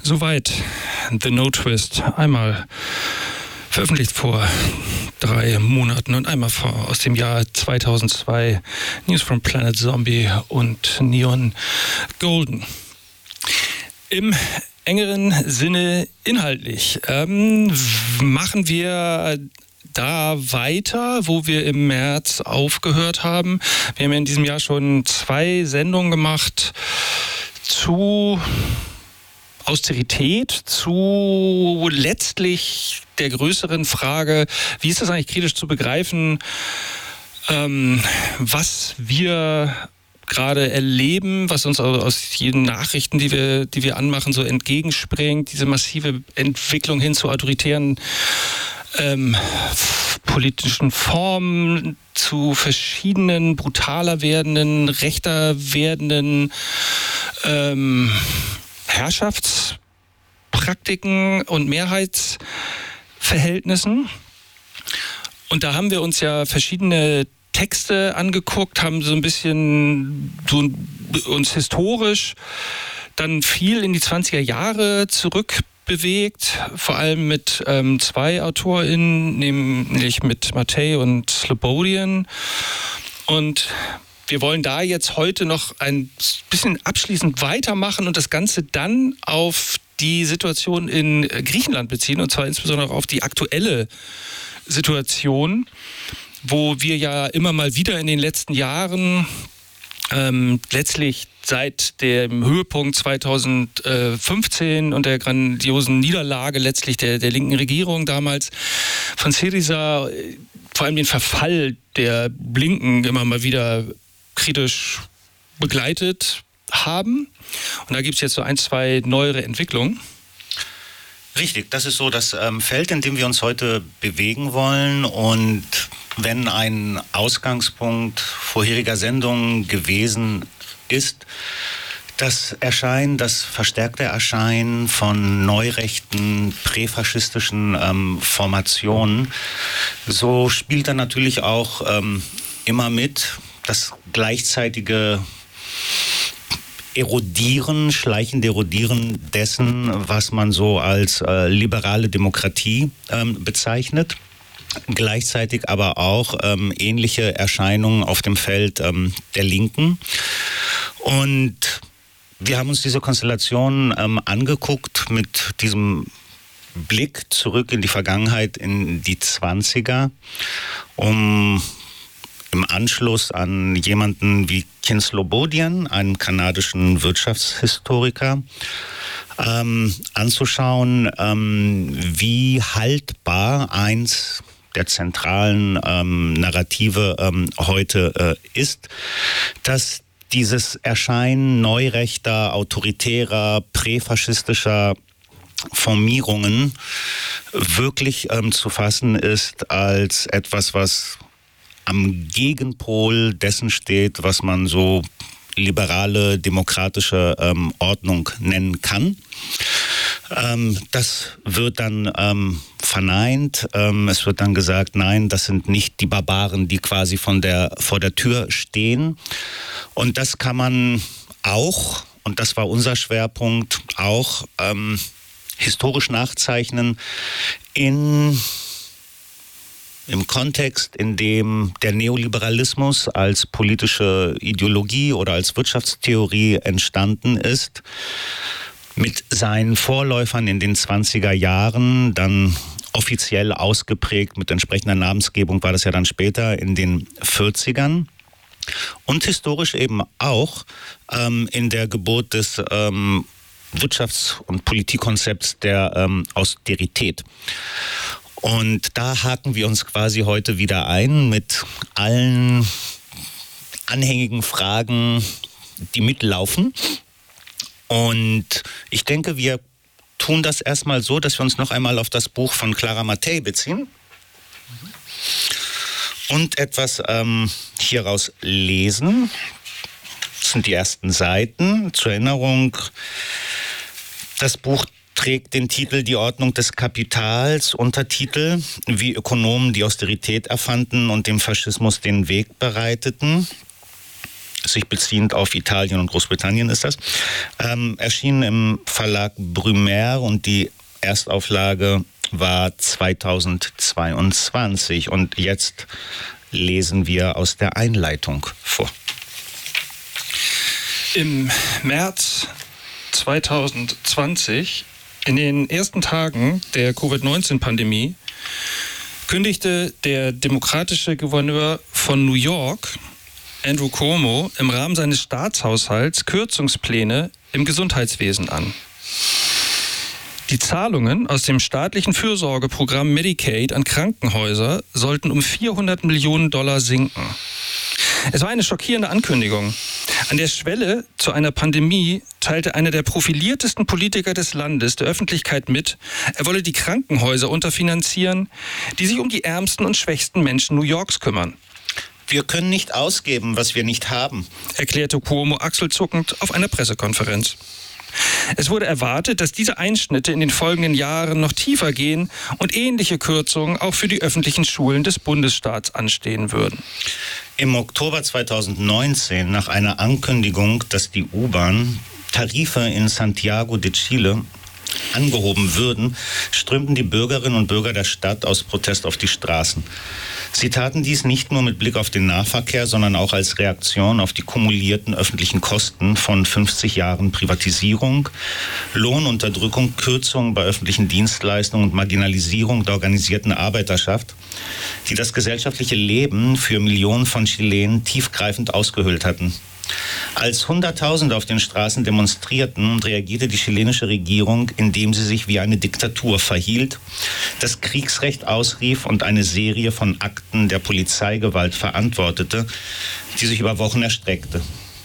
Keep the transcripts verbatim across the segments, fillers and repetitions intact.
Soweit The No Twist. Einmal veröffentlicht vor drei Monaten und einmal vor, aus dem Jahr zweitausendzwei. News from Planet Zombie und Neon Golden. Im engeren Sinne inhaltlich ähm, machen wir da weiter, wo wir im März aufgehört haben. Wir haben in diesem Jahr schon zwei Sendungen gemacht zu Austerität, zu letztlich der größeren Frage, wie ist das eigentlich kritisch zu begreifen, ähm, was wir gerade erleben, was uns aus jeden Nachrichten, die wir, die wir anmachen, so entgegenspringt, diese massive Entwicklung hin zu autoritären ähm, politischen Formen, zu verschiedenen brutaler werdenden, rechter werdenden ähm, Herrschaftspraktiken und Mehrheitsverhältnissen. Und da haben wir uns ja verschiedene Texte angeguckt, haben so ein bisschen so uns historisch dann viel in die zwanziger Jahre zurückbewegt, vor allem mit ähm, zwei AutorInnen, nämlich mit Mattei und Slobodian. Und wir wollen da jetzt heute noch ein bisschen abschließend weitermachen und das Ganze dann auf die Situation in Griechenland beziehen, und zwar insbesondere auf die aktuelle Situation, wo wir ja immer mal wieder in den letzten Jahren ähm, letztlich seit dem Höhepunkt zweitausendfünfzehn und der grandiosen Niederlage letztlich der, der linken Regierung damals von Syriza, vor allem den Verfall der Linken immer mal wieder kritisch begleitet haben. Und da gibt es jetzt so ein, zwei neuere Entwicklungen. Richtig, das ist so das ähm, Feld, in dem wir uns heute bewegen wollen. Und wenn ein Ausgangspunkt vorheriger Sendungen gewesen ist, das Erscheinen, das verstärkte Erscheinen von neurechten, präfaschistischen ähm, Formationen, so spielt er natürlich auch ähm, immer mit das gleichzeitige Erodieren, schleichende Erodieren dessen, was man so als äh, liberale Demokratie ähm, bezeichnet. Gleichzeitig aber auch ähm, ähnliche Erscheinungen auf dem Feld ähm, der Linken. Und wir haben uns diese Konstellation ähm, angeguckt mit diesem Blick zurück in die Vergangenheit, in die zwanziger, um im Anschluss an jemanden wie Ken Slobodian, einen kanadischen Wirtschaftshistoriker, ähm, anzuschauen, ähm, wie haltbar eins der zentralen ähm, Narrative ähm, heute äh, ist, dass dieses Erscheinen neurechter, autoritärer, präfaschistischer Formierungen wirklich ähm, zu fassen ist als etwas, was am Gegenpol dessen steht, was man so liberale, demokratische ähm, Ordnung nennen kann. Ähm, das wird dann ähm, verneint. Ähm, es wird dann gesagt, nein, das sind nicht die Barbaren, die quasi von der, vor der Tür stehen. Und das kann man auch, und das war unser Schwerpunkt, auch ähm, historisch nachzeichnen in im Kontext, in dem der Neoliberalismus als politische Ideologie oder als Wirtschaftstheorie entstanden ist, mit seinen Vorläufern in den zwanziger Jahren, dann offiziell ausgeprägt mit entsprechender Namensgebung war das ja dann später in den vierzigern. Und historisch eben auch ähm, in der Geburt des ähm, Wirtschafts- und Politikkonzepts der ähm, Austerität. Und da haken wir uns quasi heute wieder ein mit allen anhängigen Fragen, die mitlaufen. Und ich denke, wir tun das erstmal so, dass wir uns noch einmal auf das Buch von Clara Mattei beziehen und etwas ähm, hieraus lesen. Das sind die ersten Seiten. Zur Erinnerung, das Buch trägt den Titel Die Ordnung des Kapitals, Untertitel Wie Ökonomen die Austerität erfanden und dem Faschismus den Weg bereiteten. sich beziehend auf Italien und Großbritannien ist das, ähm, erschienen im Verlag Brumaire und die Erstauflage war zweitausendzweiundzwanzig. Und jetzt lesen wir aus der Einleitung vor. Im März zweitausendzwanzig, in den ersten Tagen der Covid neunzehn Pandemie, kündigte der demokratische Gouverneur von New York, Andrew Cuomo, im Rahmen seines Staatshaushalts Kürzungspläne im Gesundheitswesen an. Die Zahlungen aus dem staatlichen Fürsorgeprogramm Medicaid an Krankenhäuser sollten um vierhundert Millionen Dollar sinken. Es war eine schockierende Ankündigung. An der Schwelle zu einer Pandemie teilte einer der profiliertesten Politiker des Landes der Öffentlichkeit mit, er wolle die Krankenhäuser unterfinanzieren, die sich um die ärmsten und schwächsten Menschen New Yorks kümmern. Wir können nicht ausgeben, was wir nicht haben, erklärte Cuomo achselzuckend auf einer Pressekonferenz. Es wurde erwartet, dass diese Einschnitte in den folgenden Jahren noch tiefer gehen und ähnliche Kürzungen auch für die öffentlichen Schulen des Bundesstaats anstehen würden. Im Oktober zweitausendneunzehn, nach einer Ankündigung, dass die U-Bahn Tarife in Santiago de Chile angehoben würden, strömten die Bürgerinnen und Bürger der Stadt aus Protest auf die Straßen. Sie taten dies nicht nur mit Blick auf den Nahverkehr, sondern auch als Reaktion auf die kumulierten öffentlichen Kosten von fünfzig Jahren Privatisierung, Lohnunterdrückung, Kürzungen bei öffentlichen Dienstleistungen und Marginalisierung der organisierten Arbeiterschaft, die das gesellschaftliche Leben für Millionen von Chilenen tiefgreifend ausgehöhlt hatten. Als Hunderttausende auf den Straßen demonstrierten, reagierte die chilenische Regierung, indem sie sich wie eine Diktatur verhielt, das Kriegsrecht ausrief und eine Serie von Akten der Polizeigewalt verantwortete, die sich über Wochen erstreckte.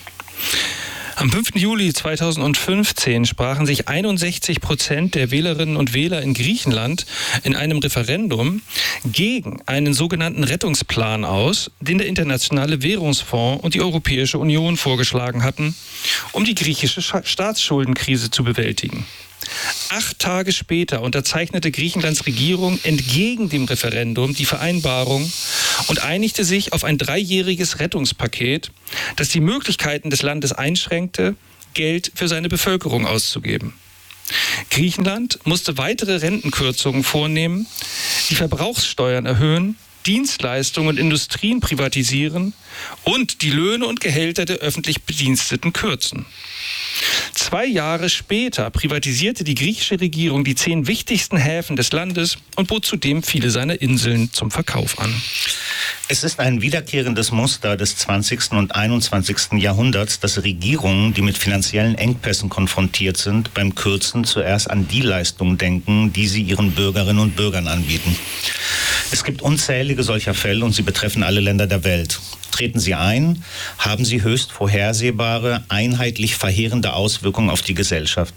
Am fünften Juli zweitausendfünfzehn sprachen sich einundsechzig Prozent der Wählerinnen und Wähler in Griechenland in einem Referendum gegen einen sogenannten Rettungsplan aus, den der Internationale Währungsfonds und die Europäische Union vorgeschlagen hatten, um die griechische Staatsschuldenkrise zu bewältigen. Acht Tage später unterzeichnete Griechenlands Regierung entgegen dem Referendum die Vereinbarung und einigte sich auf ein dreijähriges Rettungspaket, das die Möglichkeiten des Landes einschränkte, Geld für seine Bevölkerung auszugeben. Griechenland musste weitere Rentenkürzungen vornehmen, die Verbrauchssteuern erhöhen, Dienstleistungen und Industrien privatisieren und die Löhne und Gehälter der öffentlich Bediensteten kürzen. Zwei Jahre später privatisierte die griechische Regierung die zehn wichtigsten Häfen des Landes und bot zudem viele seiner Inseln zum Verkauf an. Es ist ein wiederkehrendes Muster des zwanzigsten und einundzwanzigsten Jahrhunderts, dass Regierungen, die mit finanziellen Engpässen konfrontiert sind, beim Kürzen zuerst an die Leistungen denken, die sie ihren Bürgerinnen und Bürgern anbieten. Es gibt unzählige solcher Fälle und sie betreffen alle Länder der Welt. Treten sie ein, haben sie höchst vorhersehbare, einheitlich verheerende Auswirkungen auf die Gesellschaft.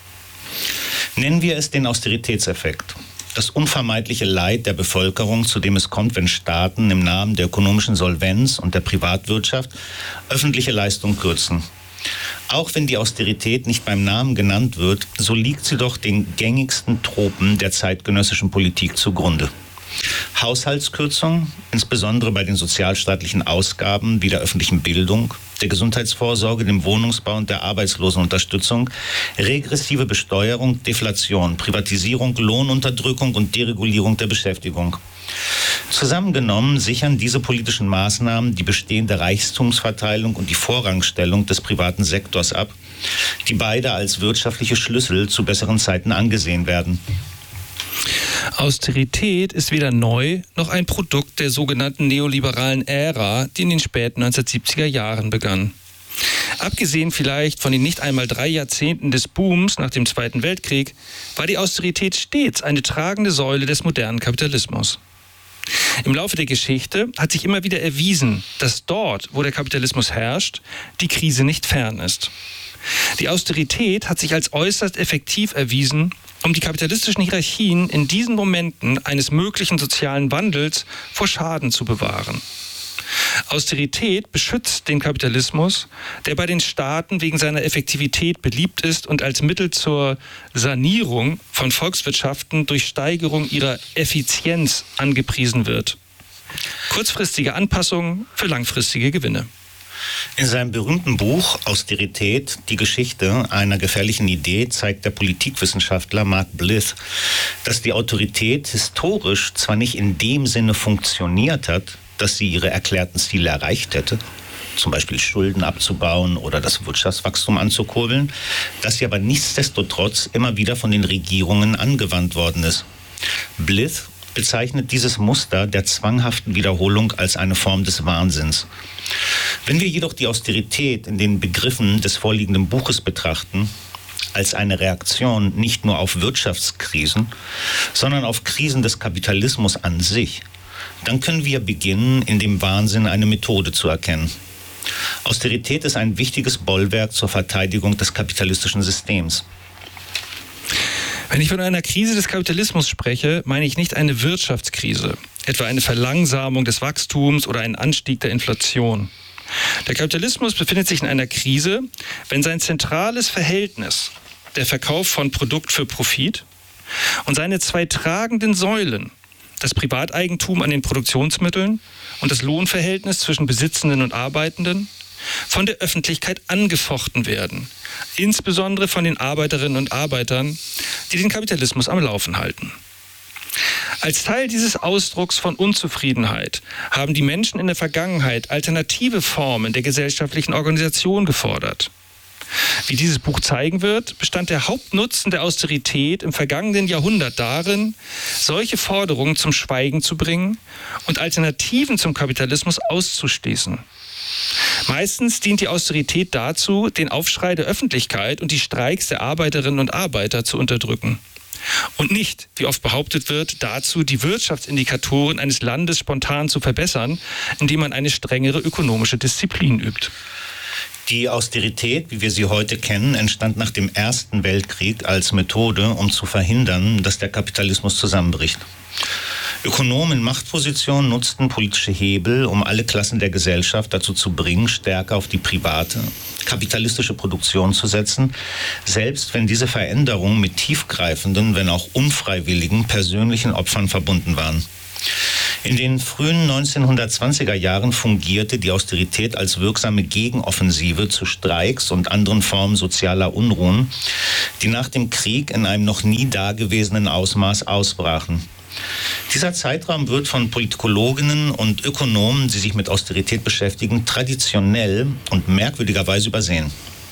Nennen wir es den Austeritätseffekt. Das unvermeidliche Leid der Bevölkerung, zu dem es kommt, wenn Staaten im Namen der ökonomischen Solvenz und der Privatwirtschaft öffentliche Leistungen kürzen. Auch wenn die Austerität nicht beim Namen genannt wird, so liegt sie doch den gängigsten Tropen der zeitgenössischen Politik zugrunde. Haushaltskürzungen, insbesondere bei den sozialstaatlichen Ausgaben wie der öffentlichen Bildung, der Gesundheitsvorsorge, dem Wohnungsbau und der Arbeitslosenunterstützung, regressive Besteuerung, Deflation, Privatisierung, Lohnunterdrückung und Deregulierung der Beschäftigung. Zusammengenommen sichern diese politischen Maßnahmen die bestehende Reichtumsverteilung und die Vorrangstellung des privaten Sektors ab, die beide als wirtschaftliche Schlüssel zu besseren Zeiten angesehen werden. Austerität ist weder neu noch ein Produkt der sogenannten neoliberalen Ära, die in den späten neunzehnhundertsiebziger Jahren begann. Abgesehen vielleicht von den nicht einmal drei Jahrzehnten des Booms nach dem Zweiten Weltkrieg, war die Austerität stets eine tragende Säule des modernen Kapitalismus. Im Laufe der Geschichte hat sich immer wieder erwiesen, dass dort, wo der Kapitalismus herrscht, die Krise nicht fern ist. Die Austerität hat sich als äußerst effektiv erwiesen, um die kapitalistischen Hierarchien in diesen Momenten eines möglichen sozialen Wandels vor Schaden zu bewahren. Austerität beschützt den Kapitalismus, der bei den Staaten wegen seiner Effektivität beliebt ist und als Mittel zur Sanierung von Volkswirtschaften durch Steigerung ihrer Effizienz angepriesen wird. Kurzfristige Anpassungen für langfristige Gewinne. In seinem berühmten Buch Austerität, die Geschichte einer gefährlichen Idee, zeigt der Politikwissenschaftler Mark Blyth, dass die Autorität historisch zwar nicht in dem Sinne funktioniert hat, dass sie ihre erklärten Ziele erreicht hätte, zum Beispiel Schulden abzubauen oder das Wirtschaftswachstum anzukurbeln, dass sie aber nichtsdestotrotz immer wieder von den Regierungen angewandt worden ist. Blyth bezeichnet dieses Muster der zwanghaften Wiederholung als eine Form des Wahnsinns. Wenn wir jedoch die Austerität in den Begriffen des vorliegenden Buches betrachten, als eine Reaktion nicht nur auf Wirtschaftskrisen, sondern auf Krisen des Kapitalismus an sich, dann können wir beginnen, in dem Wahnsinn eine Methode zu erkennen. Austerität ist ein wichtiges Bollwerk zur Verteidigung des kapitalistischen Systems. Wenn ich von einer Krise des Kapitalismus spreche, meine ich nicht eine Wirtschaftskrise, etwa eine Verlangsamung des Wachstums oder einen Anstieg der Inflation. Der Kapitalismus befindet sich in einer Krise, wenn sein zentrales Verhältnis, der Verkauf von Produkt für Profit, und seine zwei tragenden Säulen, das Privateigentum an den Produktionsmitteln und das Lohnverhältnis zwischen Besitzenden und Arbeitenden, von der Öffentlichkeit angefochten werden, insbesondere von den Arbeiterinnen und Arbeitern, die den Kapitalismus am Laufen halten. Als Teil dieses Ausdrucks von Unzufriedenheit haben die Menschen in der Vergangenheit alternative Formen der gesellschaftlichen Organisation gefordert. Wie dieses Buch zeigen wird, bestand der Hauptnutzen der Austerität im vergangenen Jahrhundert darin, solche Forderungen zum Schweigen zu bringen und Alternativen zum Kapitalismus auszuschließen. Meistens dient die Austerität dazu, den Aufschrei der Öffentlichkeit und die Streiks der Arbeiterinnen und Arbeiter zu unterdrücken. Und nicht, wie oft behauptet wird, dazu, die Wirtschaftsindikatoren eines Landes spontan zu verbessern, indem man eine strengere ökonomische Disziplin übt. Die Austerität, wie wir sie heute kennen, entstand nach dem Ersten Weltkrieg als Methode, um zu verhindern, dass der Kapitalismus zusammenbricht. Ökonomen in Machtpositionen nutzten politische Hebel, um alle Klassen der Gesellschaft dazu zu bringen, stärker auf die private, kapitalistische Produktion zu setzen, selbst wenn diese Veränderungen mit tiefgreifenden, wenn auch unfreiwilligen, persönlichen Opfern verbunden waren. In den frühen neunzehnhundertzwanziger Jahren fungierte die Austerität als wirksame Gegenoffensive zu Streiks und anderen Formen sozialer Unruhen, die nach dem Krieg in einem noch nie dagewesenen Ausmaß ausbrachen. Dieser Zeitraum wird von Politikologinnen und Ökonomen, die sich mit Austerität beschäftigen, traditionell und merkwürdigerweise übersehen.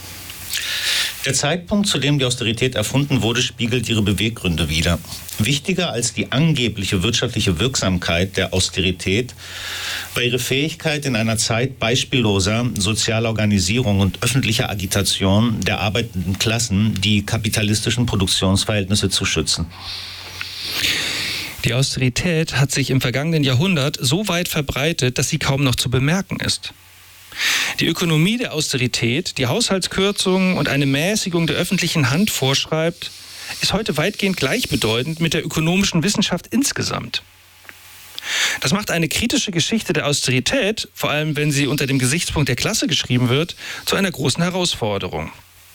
Der Zeitpunkt, zu dem die Austerität erfunden wurde, spiegelt ihre Beweggründe wider. Wichtiger als die angebliche wirtschaftliche Wirksamkeit der Austerität war ihre Fähigkeit, in einer Zeit beispielloser sozialer Organisierung und öffentlicher Agitation der arbeitenden Klassen die kapitalistischen Produktionsverhältnisse zu schützen. Die Austerität hat sich im vergangenen Jahrhundert so weit verbreitet, dass sie kaum noch zu bemerken ist. Die Ökonomie der Austerität, die Haushaltskürzungen und eine Mäßigung der öffentlichen Hand vorschreibt, ist heute weitgehend gleichbedeutend mit der ökonomischen Wissenschaft insgesamt. Das macht eine kritische Geschichte der Austerität, vor allem wenn sie unter dem Gesichtspunkt der Klasse geschrieben wird, zu einer großen Herausforderung.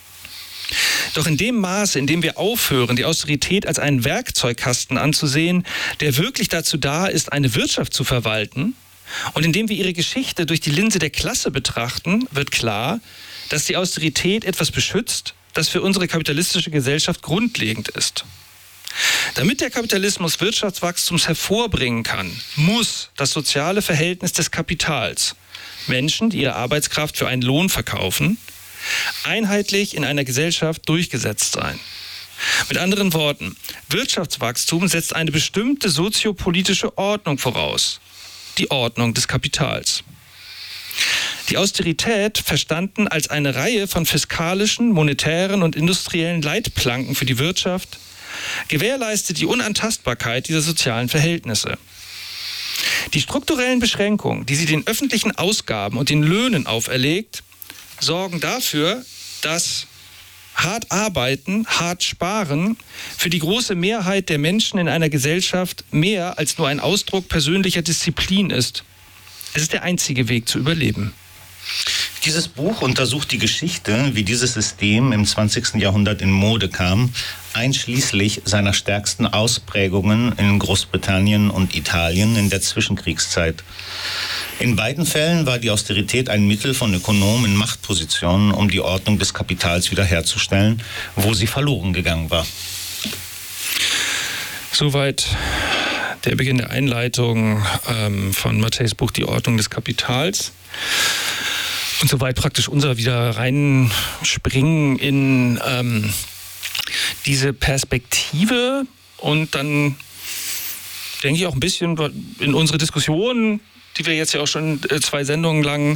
Doch in dem Maße, in dem wir aufhören, die Austerität als einen Werkzeugkasten anzusehen, der wirklich dazu da ist, eine Wirtschaft zu verwalten, und indem wir ihre Geschichte durch die Linse der Klasse betrachten, wird klar, dass die Austerität etwas beschützt, das für unsere kapitalistische Gesellschaft grundlegend ist. Damit der Kapitalismus Wirtschaftswachstums hervorbringen kann, muss das soziale Verhältnis des Kapitals, Menschen, die ihre Arbeitskraft für einen Lohn verkaufen, einheitlich in einer Gesellschaft durchgesetzt sein. Mit anderen Worten, Wirtschaftswachstum setzt eine bestimmte soziopolitische Ordnung voraus. Die Ordnung des Kapitals. Die Austerität, verstanden als eine Reihe von fiskalischen, monetären und industriellen Leitplanken für die Wirtschaft, gewährleistet die Unantastbarkeit dieser sozialen Verhältnisse. Die strukturellen Beschränkungen, die sie den öffentlichen Ausgaben und den Löhnen auferlegt, sorgen dafür, dass hart arbeiten, hart sparen für die große Mehrheit der Menschen in einer Gesellschaft mehr als nur ein Ausdruck persönlicher Disziplin ist. Es ist der einzige Weg zu überleben. Dieses Buch untersucht die Geschichte, wie dieses System im zwanzigsten Jahrhundert in Mode kam, einschließlich seiner stärksten Ausprägungen in Großbritannien und Italien in der Zwischenkriegszeit. In beiden Fällen war die Austerität ein Mittel von Ökonomen in Machtpositionen, um die Ordnung des Kapitals wiederherzustellen, wo sie verloren gegangen war. Soweit der Beginn der Einleitung ähm, von Mattheis Buch Die Ordnung des Kapitals. Und soweit praktisch unser wieder reinspringen in ähm, diese Perspektive und dann denke ich auch ein bisschen in unsere Diskussion, die wir jetzt ja auch schon zwei Sendungen lang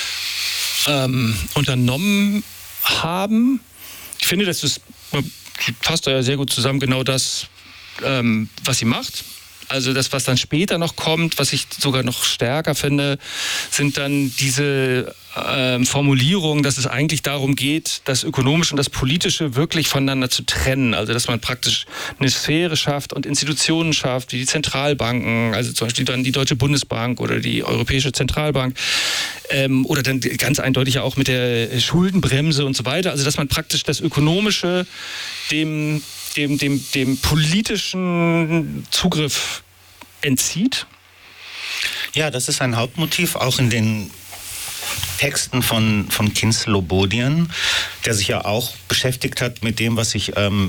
ähm, unternommen haben. Ich finde, das ist, passt da ja sehr gut zusammen, genau das, ähm, was sie macht. Also das, was dann später noch kommt, was ich sogar noch stärker finde, sind dann diese äh, Formulierungen, dass es eigentlich darum geht, das Ökonomische und das Politische wirklich voneinander zu trennen. Also dass man praktisch eine Sphäre schafft und Institutionen schafft, wie die Zentralbanken, also zum Beispiel dann die Deutsche Bundesbank oder die Europäische Zentralbank, ähm, oder dann ganz eindeutig auch mit der Schuldenbremse und so weiter. Also dass man praktisch das Ökonomische dem Dem, dem, dem politischen Zugriff entzieht? Ja, das ist ein Hauptmotiv, auch in den Texten von, von Kinzel-Lobodian, der sich ja auch beschäftigt hat mit dem, was sich ähm,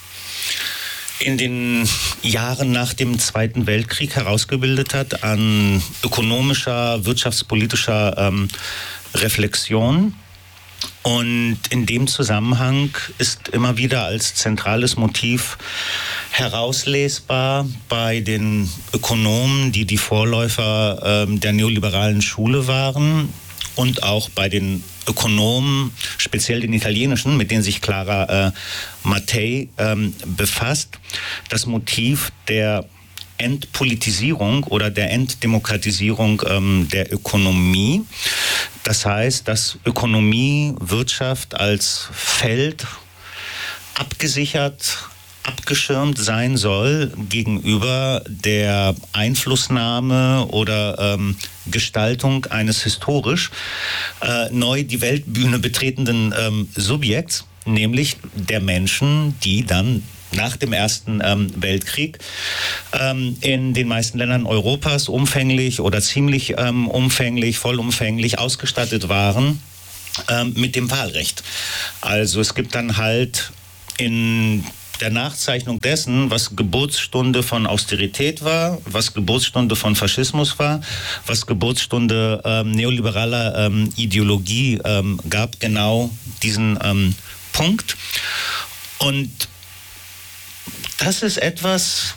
in den Jahren nach dem Zweiten Weltkrieg herausgebildet hat an ökonomischer, wirtschaftspolitischer ähm, Reflexion. Und in dem Zusammenhang ist immer wieder als zentrales Motiv herauslesbar bei den Ökonomen, die die Vorläufer äh, der neoliberalen Schule waren, und auch bei den Ökonomen, speziell den italienischen, mit denen sich Clara äh, Mattei äh, befasst, das Motiv der Entpolitisierung oder der Entdemokratisierung ähm, der Ökonomie. Das heißt, dass Ökonomie, Wirtschaft als Feld abgesichert, abgeschirmt sein soll gegenüber der Einflussnahme oder ähm, Gestaltung eines historisch äh, neu die Weltbühne betretenden ähm, Subjekts, nämlich der Menschen, die dann nach dem Ersten ähm, Weltkrieg ähm, in den meisten Ländern Europas umfänglich oder ziemlich ähm, umfänglich, vollumfänglich ausgestattet waren ähm, mit dem Wahlrecht. Also es gibt dann halt in der Nachzeichnung dessen, was Geburtsstunde von Austerität war, was Geburtsstunde von Faschismus war, was Geburtsstunde ähm, neoliberaler ähm, Ideologie ähm, gab, genau diesen ähm, Punkt. Und das ist etwas,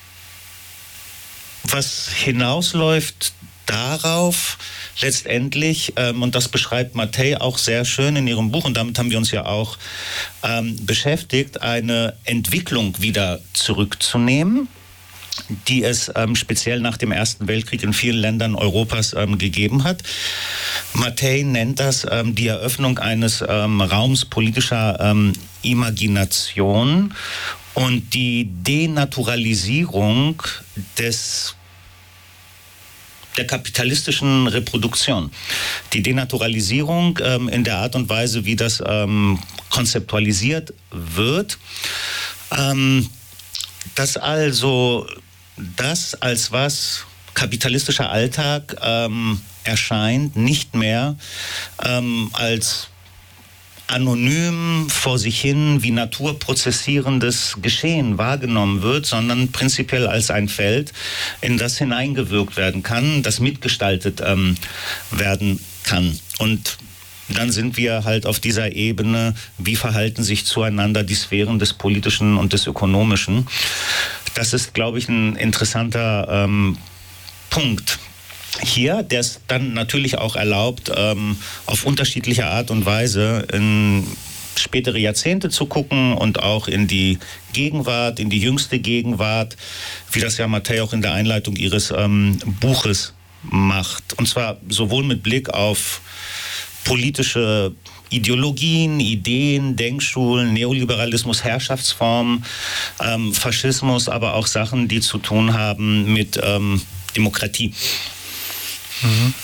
was hinausläuft darauf, letztendlich, ähm, und das beschreibt Mattei auch sehr schön in ihrem Buch, und damit haben wir uns ja auch ähm, beschäftigt, eine Entwicklung wieder zurückzunehmen, die es ähm, speziell nach dem Ersten Weltkrieg in vielen Ländern Europas ähm, gegeben hat. Mattei nennt das ähm, die Eröffnung eines ähm, Raums politischer ähm, Imagination und die Denaturalisierung des der kapitalistischen Reproduktion. Die Denaturalisierung ähm, in der Art und Weise, wie das ähm, konzeptualisiert wird, ähm, dass also das, als was kapitalistischer Alltag ähm, erscheint, nicht mehr ähm, als anonym vor sich hin wie naturprozessierendes Geschehen wahrgenommen wird, sondern prinzipiell als ein Feld, in das hineingewirkt werden kann, das mitgestaltet ähm, werden kann. Und dann sind wir halt auf dieser Ebene, wie verhalten sich zueinander die Sphären des Politischen und des Ökonomischen. Das ist, glaube ich, ein interessanter ähm, Punkt hier, der es dann natürlich auch erlaubt, ähm, auf unterschiedliche Art und Weise in spätere Jahrzehnte zu gucken und auch in die Gegenwart, in die jüngste Gegenwart, wie das ja Mattei auch in der Einleitung ihres ähm, Buches macht. Und zwar sowohl mit Blick auf politische Ideologien, Ideen, Denkschulen, Neoliberalismus, Herrschaftsformen, ähm, Faschismus, aber auch Sachen, die zu tun haben mit ähm, Demokratie. Mhm.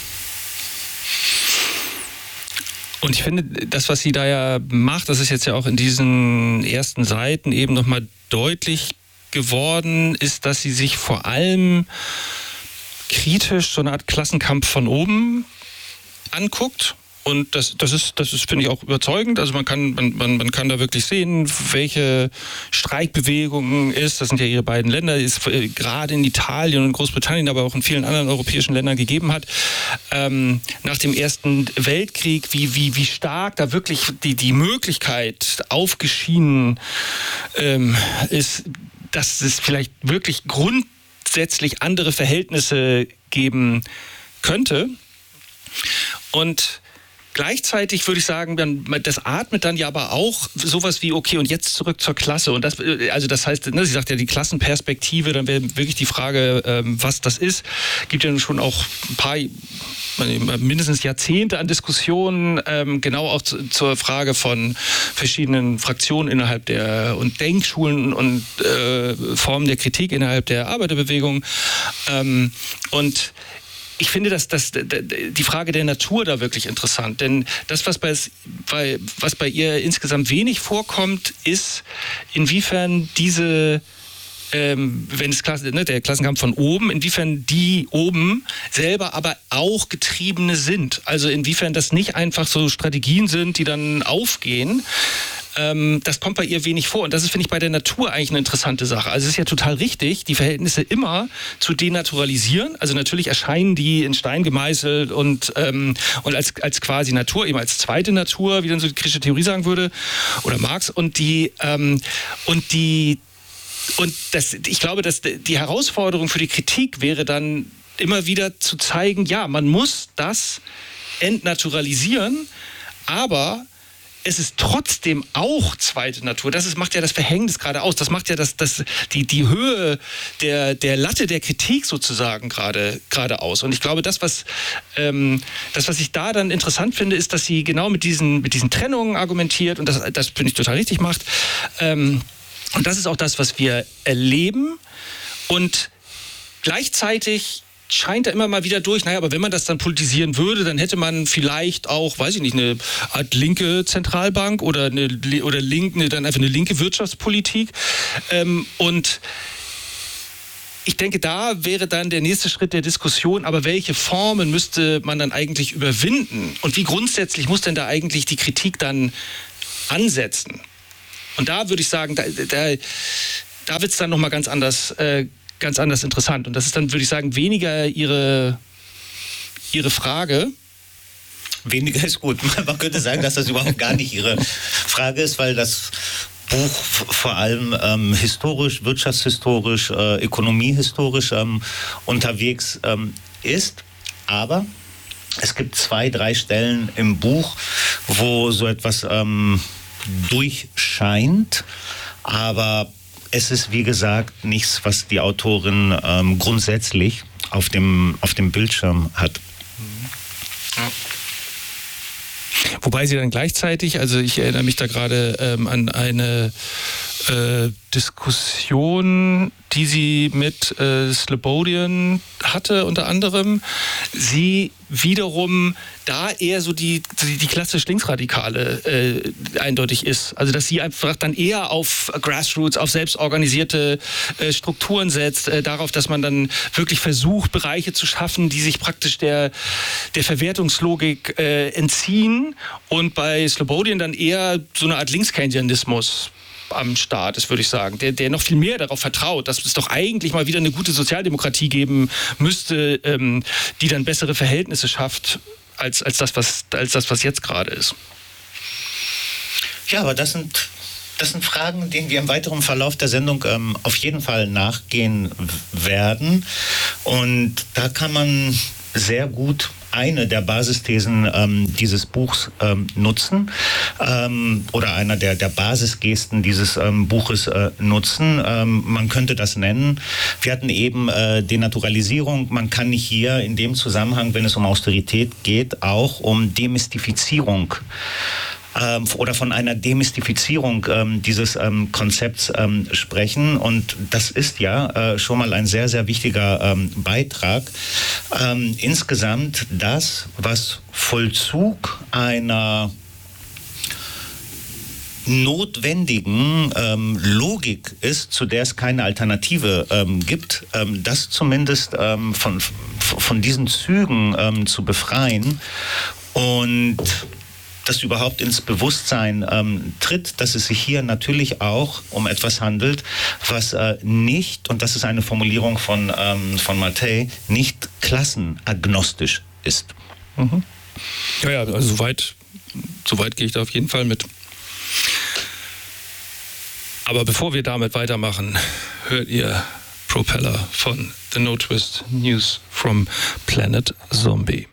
Und ich finde, das, was sie da ja macht, das ist jetzt ja auch in diesen ersten Seiten eben nochmal deutlich geworden, ist, dass sie sich vor allem kritisch so eine Art Klassenkampf von oben anguckt. Und das, das ist, das ist, finde ich, auch überzeugend. Also man kann, man, man, man kann da wirklich sehen, welche Streikbewegungen ist. Das sind ja ihre beiden Länder, die es äh, gerade in Italien und Großbritannien, aber auch in vielen anderen europäischen Ländern gegeben hat. Ähm, nach dem Ersten Weltkrieg, wie, wie, wie stark da wirklich die, die Möglichkeit aufgeschienen ähm, ist, dass es vielleicht wirklich grundsätzlich andere Verhältnisse geben könnte. Und gleichzeitig würde ich sagen, dann, das atmet dann ja aber auch sowas wie, okay, und jetzt zurück zur Klasse. Und das, also das heißt, ne, sie sagt ja die Klassenperspektive, dann wäre wirklich die Frage, ähm, was das ist. Gibt ja schon auch ein paar, mindestens Jahrzehnte an Diskussionen, ähm, genau auch zu, zur Frage von verschiedenen Fraktionen innerhalb der und Denkschulen und äh, Formen der Kritik innerhalb der Arbeiterbewegung. Ähm, und Ich finde dass, dass die Frage der Natur da wirklich interessant, denn das, was bei, bei, was bei ihr insgesamt wenig vorkommt, ist, inwiefern diese, ähm, wenn es Klasse, ne, der Klassenkampf von oben, inwiefern die oben selber aber auch Getriebene sind. Also inwiefern das nicht einfach so Strategien sind, die dann aufgehen. Ähm, das kommt bei ihr wenig vor. Und das ist, finde ich, bei der Natur eigentlich eine interessante Sache. Also es ist ja total richtig, die Verhältnisse immer zu denaturalisieren. Also natürlich erscheinen die in Stein gemeißelt und, ähm, und als, als quasi Natur, eben als zweite Natur, wie dann so die kritische Theorie sagen würde, oder Marx. Und die, ähm, und die, und das, ich glaube, dass die Herausforderung für die Kritik wäre dann immer wieder zu zeigen, ja, man muss das entnaturalisieren, aber es ist trotzdem auch zweite Natur. Das ist, macht ja das Verhängnis gerade aus. Das macht ja das, das, die, die Höhe der, der Latte der Kritik sozusagen gerade, gerade aus. Und ich glaube, das was, ähm, das, was ich da dann interessant finde, ist, dass sie genau mit diesen, mit diesen Trennungen argumentiert und das, das finde ich total richtig macht. Ähm, und das ist auch das, was wir erleben. Und gleichzeitig scheint da immer mal wieder durch, naja, aber wenn man das dann politisieren würde, dann hätte man vielleicht auch, weiß ich nicht, eine Art linke Zentralbank oder eine, oder link, eine, dann einfach eine linke Wirtschaftspolitik. Ähm, und ich denke, da wäre dann der nächste Schritt der Diskussion, aber welche Formen müsste man dann eigentlich überwinden? Und wie grundsätzlich muss denn da eigentlich die Kritik dann ansetzen? Und da würde ich sagen, da, da, da wird es dann nochmal ganz anders äh, ganz anders interessant. Und das ist dann, würde ich sagen, weniger ihre, ihre Frage. Weniger ist gut. Man könnte sagen, dass das überhaupt gar nicht ihre Frage ist, weil das Buch vor allem ähm, historisch, wirtschaftshistorisch, äh, ökonomiehistorisch ähm, unterwegs ähm, ist. Aber es gibt zwei, drei Stellen im Buch, wo so etwas ähm, durchscheint. Aber es ist, wie gesagt, nichts, was die Autorin ähm, grundsätzlich auf dem, auf dem Bildschirm hat. Ja. Wobei sie dann gleichzeitig, also ich erinnere mich da gerade ähm, an eine äh, Diskussion, die sie mit äh, Slobodian hatte, unter anderem. Sie wiederum da eher so die, die, die klassisch Linksradikale äh, eindeutig ist. Also dass sie einfach dann eher auf Grassroots, auf selbstorganisierte äh, Strukturen setzt, äh, darauf, dass man dann wirklich versucht, Bereiche zu schaffen, die sich praktisch der, der Verwertungslogik äh, entziehen, und bei Slobodian dann eher so eine Art Linkskeynesianismus am Start ist, würde ich sagen, der, der noch viel mehr darauf vertraut, dass es doch eigentlich mal wieder eine gute Sozialdemokratie geben müsste, ähm, die dann bessere Verhältnisse schafft, als, als, das, was, als das, was jetzt gerade ist. Ja, aber das sind, das sind Fragen, denen wir im weiteren Verlauf der Sendung ähm, auf jeden Fall nachgehen werden. Und da kann man sehr gut eine der Basisthesen ähm, dieses Buchs ähm, nutzen ähm, oder einer der, der Basisgesten dieses ähm, Buches äh, nutzen. Ähm, man könnte das nennen. Wir hatten eben äh, Denaturalisierung. Man kann hier in dem Zusammenhang, wenn es um Austerität geht, auch um Demystifizierung Ähm, oder von einer Demystifizierung ähm, dieses ähm, Konzepts ähm, sprechen. Und das ist ja äh, schon mal ein sehr, sehr wichtiger ähm, Beitrag. Ähm, insgesamt das, was Vollzug einer notwendigen ähm, Logik ist, zu der es keine Alternative ähm, gibt, ähm, das zumindest ähm, von, von diesen Zügen ähm, zu befreien und das überhaupt ins Bewusstsein ähm, tritt, dass es sich hier natürlich auch um etwas handelt, was äh, nicht, und das ist eine Formulierung von, ähm, von Mattei, nicht klassenagnostisch ist. Mhm. Ja, ja, also soweit, soweit gehe ich da auf jeden Fall mit. Aber bevor wir damit weitermachen, hört ihr Propeller von The No Twist News from Planet Zombie.